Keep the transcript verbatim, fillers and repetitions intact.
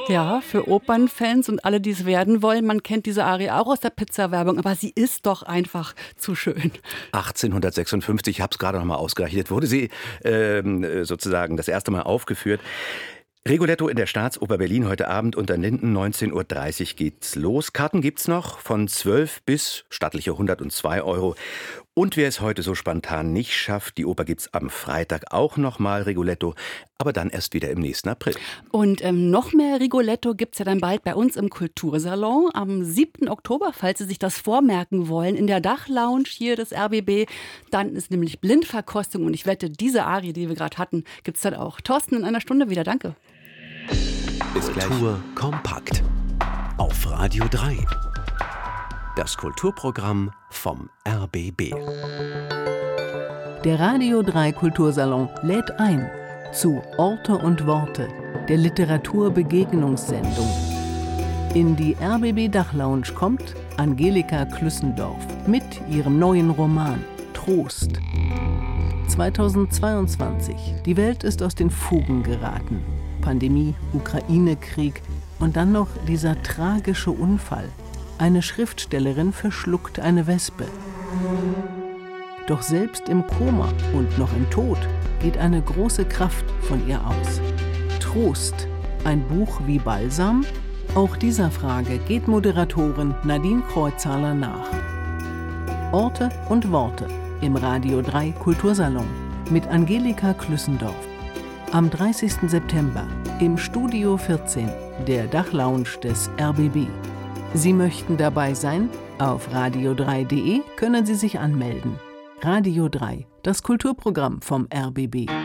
Ja, für Opernfans und alle, die es werden wollen, man kennt diese Arie auch aus der Pizza-Werbung, aber sie ist doch einfach zu schön. achtzehnhundertsechsundfünfzig, ich habe es gerade noch mal ausgerechnet, wurde sie ähm, sozusagen das erste Mal aufgeführt. Rigoletto in der Staatsoper Berlin heute Abend unter Linden, neunzehn Uhr dreißig geht's los. Karten gibt's noch von zwölf bis stattliche hundertzwei Euro. Und wer es heute so spontan nicht schafft, die Oper gibt's am Freitag auch noch mal, Rigoletto, aber dann erst wieder im nächsten April. Und ähm, noch mehr Rigoletto gibt's ja dann bald bei uns im Kultursalon am siebten Oktober, falls Sie sich das vormerken wollen, in der Dachlounge hier des R B B. Dann ist nämlich Blindverkostung und ich wette, diese Arie, die wir gerade hatten, gibt's dann auch. Thorsten, in einer Stunde wieder, danke. Bis gleich. Kultur kompakt auf Radio drei. Das Kulturprogramm vom R B B. Der Radio drei Kultursalon lädt ein zu Orte und Worte, der Literaturbegegnungssendung. In die R B B Dachlounge kommt Angelika Klüssendorf mit ihrem neuen Roman Trost. zweitausendzweiundzwanzig. Die Welt ist aus den Fugen geraten. Pandemie, Ukraine-Krieg und dann noch dieser tragische Unfall. Eine Schriftstellerin verschluckt eine Wespe. Doch selbst im Koma und noch im Tod geht eine große Kraft von ihr aus. Trost, ein Buch wie Balsam? Auch dieser Frage geht Moderatorin Nadine Kreuzhaler nach. Orte und Worte im Radio drei Kultursalon mit Angelika Klüssendorf. Am dreißigsten September im Studio vierzehn der Dachlounge des R B B. Sie möchten dabei sein? Auf radio drei punkt de können Sie sich anmelden. Radio drei, das Kulturprogramm vom R B B.